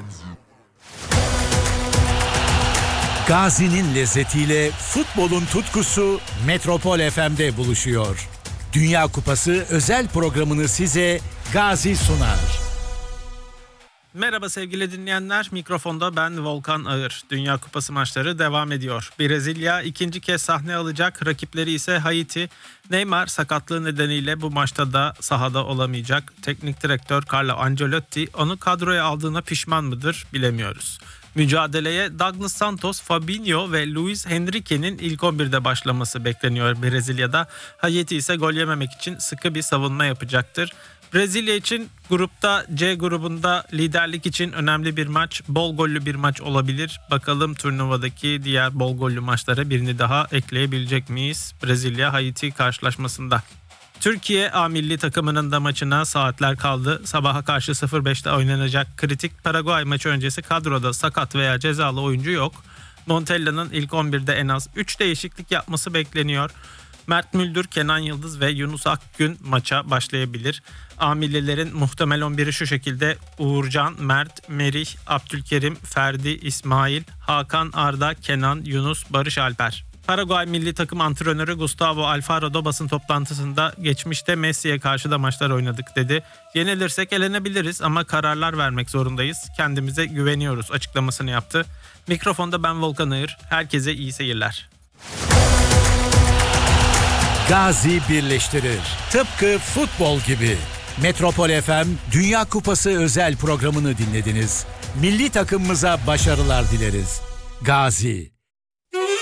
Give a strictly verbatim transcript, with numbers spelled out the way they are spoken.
Gazi'nin lezzetiyle futbolun tutkusu Metropol F M'de buluşuyor. Dünya Kupası özel programını size Gazi sunar. Merhaba sevgili dinleyenler, mikrofonda ben Volkan Ağır. Dünya Kupası maçları devam ediyor. Brezilya ikinci kez sahne alacak, rakipleri ise Haiti. Neymar sakatlığı nedeniyle bu maçta da sahada olamayacak. Teknik direktör Carlo Ancelotti onu kadroya aldığına pişman mıdır bilemiyoruz. Mücadeleye Douglas Santos, Fabinho ve Luis Henrique'nin ilk on birde başlaması bekleniyor Brezilya'da. Haiti ise gol yememek için sıkı bir savunma yapacaktır. Brezilya için grupta C grubunda liderlik için önemli bir maç, bol gollü bir maç olabilir. Bakalım turnuvadaki diğer bol gollü maçlara birini daha ekleyebilecek miyiz Brezilya-Haiti karşılaşmasında? Türkiye A milli takımının da maçına saatler kaldı. Sabaha karşı sıfır beşte oynanacak kritik Paraguay maçı öncesi kadroda sakat veya cezalı oyuncu yok. Montella'nın ilk on birde en az üç değişiklik yapması bekleniyor. Mert Müldür, Kenan Yıldız ve Yunus Akgün maça başlayabilir. A millilerin muhtemel on biri şu şekilde: Uğurcan, Mert, Merih, Abdülkerim, Ferdi, İsmail, Hakan, Arda, Kenan, Yunus, Barış Alper. Paraguay milli takım antrenörü Gustavo Alfaro basın toplantısında geçmişte Messi'ye karşı da maçlar oynadık dedi. Yenilirsek elenebiliriz ama kararlar vermek zorundayız. Kendimize güveniyoruz açıklamasını yaptı. Mikrofonda ben Volkan Ağır. Herkese iyi seyirler. Gazi birleştirir. Tıpkı futbol gibi. Metropol F M Dünya Kupası özel programını dinlediniz. Milli takımımıza başarılar dileriz. Gazi.